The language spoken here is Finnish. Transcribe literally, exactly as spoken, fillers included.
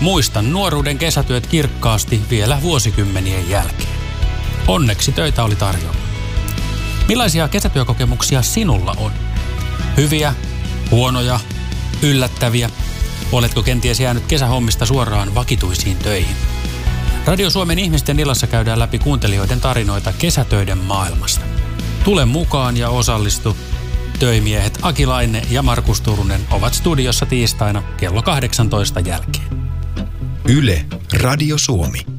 Muistan nuoruuden kesätyöt kirkkaasti vielä vuosikymmenien jälkeen. Onneksi töitä oli tarjolla. Millaisia kesätyökokemuksia sinulla on? Hyviä, huonoja, yllättäviä? Oletko kenties jäänyt kesähommista suoraan vakituisiin töihin? Radio Suomen ihmisten illassa käydään läpi kuuntelijoiden tarinoita kesätöiden maailmasta. Tule mukaan ja osallistu. Töimiehet Aki Laine ja Markus Turunen ovat studiossa tiistaina kello kahdeksantoista jälkeen. Yle Radio Suomi.